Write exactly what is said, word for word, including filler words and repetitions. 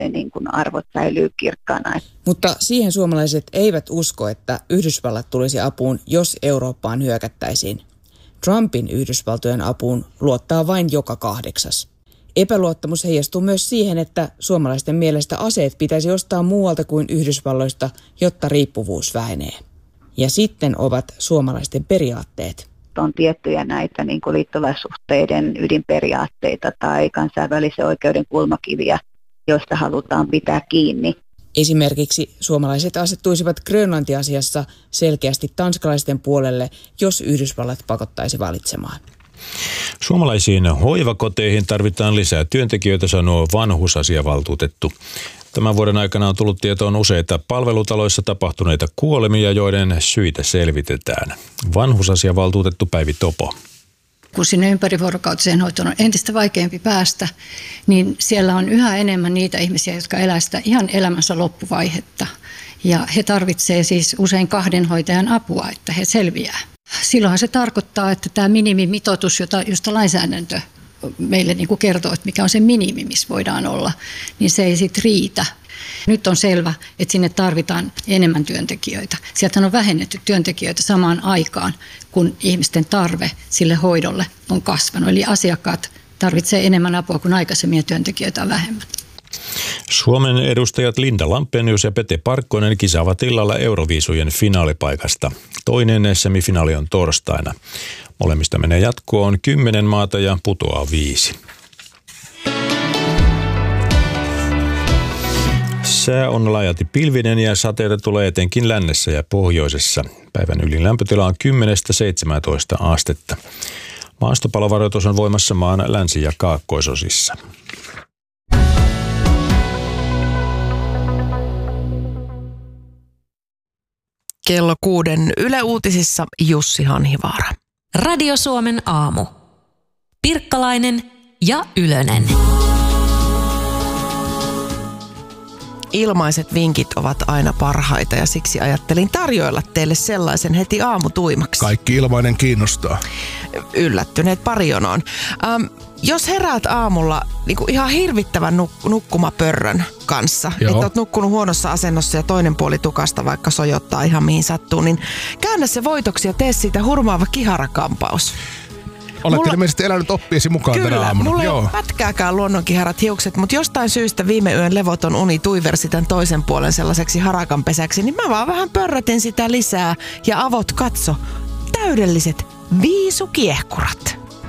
ne niin kuin arvot säilyy kirkkaana. Mutta siihen suomalaiset eivät usko, että Yhdysvallat tulisi apuun, jos Eurooppaan hyökättäisiin. Trumpin Yhdysvaltojen apuun luottaa vain joka kahdeksas. Epäluottamus heijastuu myös siihen, että suomalaisten mielestä aseet pitäisi ostaa muualta kuin Yhdysvalloista, jotta riippuvuus vähenee. Ja sitten ovat suomalaisten periaatteet. On tiettyjä näitä niin kuin liittolaissuhteiden ydinperiaatteita tai kansainvälisen oikeuden kulmakiviä, joista halutaan pitää kiinni. Esimerkiksi suomalaiset asettuisivat Grönlanti-asiassa selkeästi tanskalaisten puolelle, jos Yhdysvallat pakottaisi valitsemaan. Suomalaisiin hoivakoteihin tarvitaan lisää työntekijöitä, sanoo vanhusasiavaltuutettu. Tämän vuoden aikana on tullut tietoon useita palvelutaloissa tapahtuneita kuolemia, joiden syitä selvitetään. Vanhusasiavaltuutettu Päivi Topo. Kun sinne ympärivuorokautiseen hoitoon on entistä vaikeampi päästä, niin siellä on yhä enemmän niitä ihmisiä, jotka elää sitä ihan elämänsä loppuvaihetta. Ja he tarvitsevat siis usein kahden hoitajan apua, että he selviää. Silloinhan se tarkoittaa, että tämä minimimitoitus, jota, josta lainsäädäntö meille niin kuin kertoo, että mikä on se minimi, missä voidaan olla, niin se ei sitten riitä. Nyt on selvä, että sinne tarvitaan enemmän työntekijöitä. Sieltä on vähennetty työntekijöitä samaan aikaan, kun ihmisten tarve sille hoidolle on kasvanut. Eli asiakkaat tarvitsevat enemmän apua kuin aikaisemmin ja työntekijöitä on vähemmän. Suomen edustajat Linda Lampenius ja Pete Parkkonen kisaavat illalla Euroviisujen finaalipaikasta. Toinen semifinaali on torstaina. Molemmista menee jatkoon kymmenen maata ja putoaa viisi. Sää on laajalti pilvinen ja sateita tulee etenkin lännessä ja pohjoisessa. Päivän ylin lämpötila on kymmenestä seitsemääntoista astetta. Maastopalovaroitus on voimassa maan länsi- ja kaakkoisosissa. Kello kuuden Yle Uutisissa Jussi Hanhivaara. Radio Suomen aamu. Pirkkalainen ja Ylönen. Ilmaiset vinkit ovat aina parhaita ja siksi ajattelin tarjoilla teille sellaisen heti aamutuimaksi. Kaikki ilmainen kiinnostaa. Yllättyneet parijonoon. Ähm, jos heräät aamulla niin kuin ihan hirvittävän nuk- nukkumapörrön kanssa, Joo. että oot nukkunut huonossa asennossa ja toinen puoli tukasta vaikka sojottaa ihan mihin sattuu, niin käännä se voitoksi ja tee siitä hurmaava kiharakampaus. Olet mulla... ilmeisesti elänyt oppiesi mukaan Kyllä, tänä aamuna. Mulla ei ole pätkääkään luonnonkiharat hiukset, mutta jostain syystä viime yön levoton uni tuiversi tämän toisen puolen sellaiseksi harakanpesäksi, niin mä vaan vähän pörrätin sitä lisää ja avot katso, täydelliset viisukiehkurat.